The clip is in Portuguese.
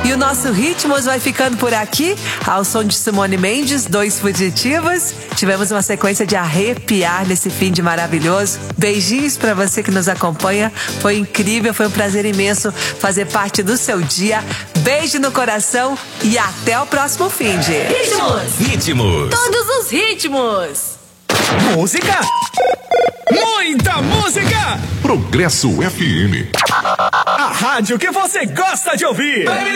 E o nosso Ritmos vai ficando por aqui, ao som de Simone Mendes, Dois Fugitivos. Tivemos uma sequência de arrepiar nesse fim de maravilhoso. Beijinhos pra você que nos acompanha. Foi incrível, foi um prazer imenso fazer parte do seu dia. Beijo no coração e até o próximo fim de Ritmos. Todos os ritmos. Música. Muita música. Progresso FM. A rádio que você gosta de ouvir.